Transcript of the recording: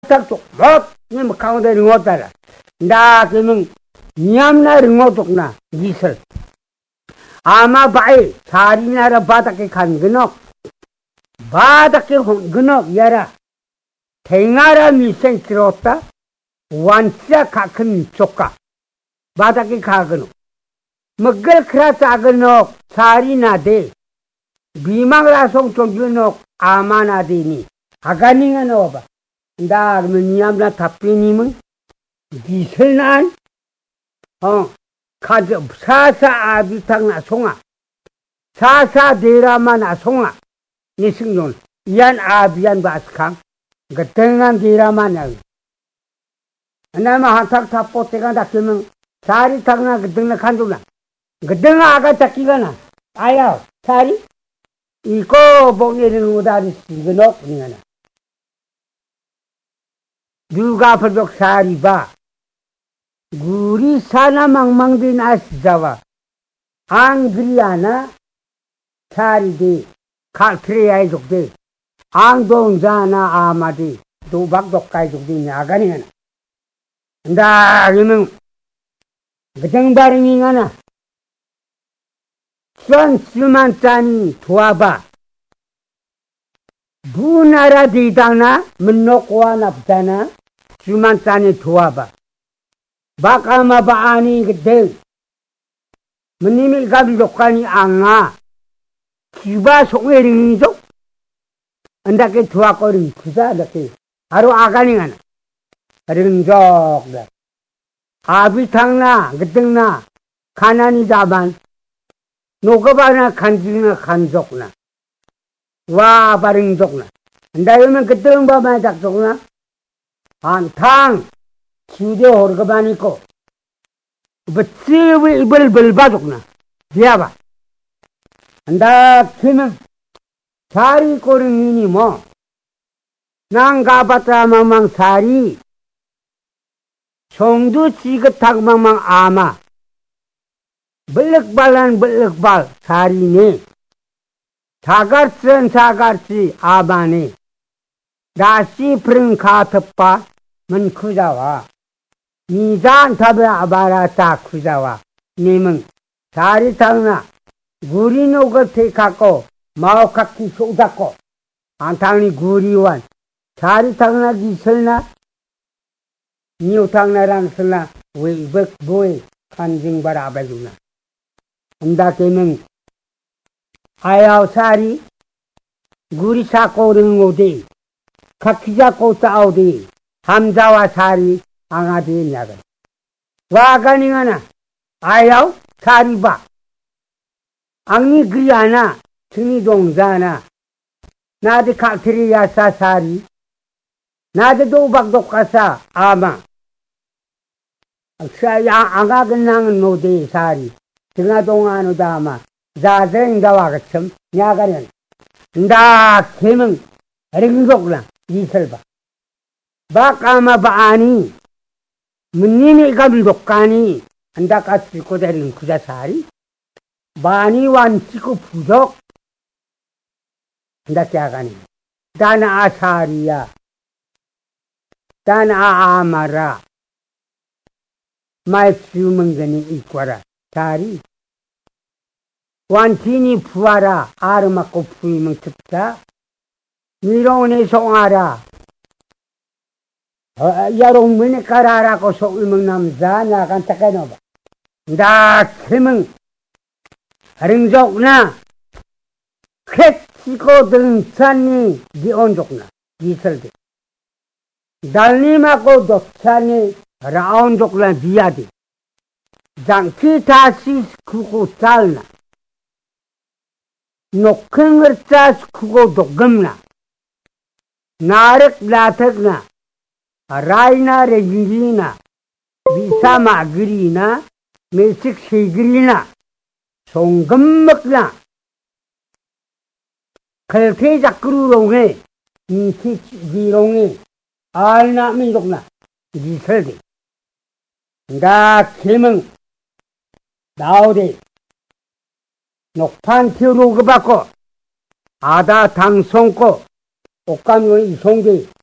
딱 쪽, 뭐, 가운데 링어따라. 나, 그러면, 니암나 링어쪽나, 니슬. 아마 바이, 사리나라 바닥에 간 그넉, 바닥에 혼 그넉, 야라. 탱아라 미생 들었다, 완자 가큰 쪽가, 바닥에 가그넉. 먹을 크라 작은넉, 사리나데, 비망라송 쪽그넉, 아마나데니. 아가니가 넣어봐. 나, 그러면 니암나 답변이면, 니슬난, 가져, 사사 아비탕 나송아, 사사 데라마 나송아, 니승존, 이안 아비안 바스캉, 그때는 데라마 나. 나마 한탁 타포 때가 닦으면, 사리 탁나 그때는 간주나, 그때는 아가 닦기가나, 아야, 사리? 이거 봉내리는 거다리 이거 넣고, 니가나. 누가 벌벽 사리 봐. 구리 사나 망망된 아시자와 앙그리아나 사리디 칼트레야이 족디 앙동자나 아마디 도박독가이 족디 야가니가나 나 그러면 그정바링이가나 쩐쓰만 짠이 도와봐 부나라 디당나 문노고와 납자나 쓰만 짠이 도와봐 Baka mabaani gede. Menimil gabi dokani anga. Kiba sokwe ringi jok. Andake tuwa ko ringi kusa dake. Haru agani ngana. Ringi jok da. Abitang na, gedeng na. Kanani daban. Nogaba na kanjing na kanjok na. Wa paring jok na. Andayo man gedeng ba may dakjok na. Antang. Sudah horgabani ko, betul ibel badukna, siapa? Anda kena sari koring ini mo, nangga bata mamang sari, songdu cigetak mamang ama, belek bal sari ne, sagarci ama ne, dasi perengka tepa menkujawa. 니잔 탑에 아바라 딱 구자와 님은 다리 탕나 구리노 겉에 갖고 마오카키 쏘잡고 안탕니 구리완 다리 탕나 기설나 니오탕나랑 설나 왜백 보이 간징바라 아베주나 안다케는 아야오 사리 구리 사고 오르는 오디 카키자 꼬따 오디 함자와 사리 앙아디 야가 와가닝하나 아야오 사리바 앙니 그리아나 승리 동자나 나드 카트리야사 사리 나드 도박독가사 아마 샤야 앙아근낭 노데 사리 등하동아노다마 자생자와가참 야가는 나 개명 링족라 이설바 bakama baani menini gamil dokani anda kasih ko dari kuda sari baani wan ciku pudok anda kiagani dana asaria dana amara mai siu menggani ikwara sari wan cini puara arma ko pui mengcipta mirone songara 야롱 문에 가라라고 속을먹 남자 나간 takano ba 나 kimeng ring족나 쾌치고 등산이 기온족나 기설대 달님하고 독산이 라온족나 비야디 장키 다시 크고 짤나 녹흥을 짜스 크고 독금나 나륵 라택나 Raina Regina, Visama Grina, Mesik Sigrina, Songammakna, Kalte Jakruronge, Nisik Gironge, Alna Mindokna, Giseldi. Da Kilmang, Daude, Nokpan Tiurugabako, Ada Tangsonko, Okamyo Isonge,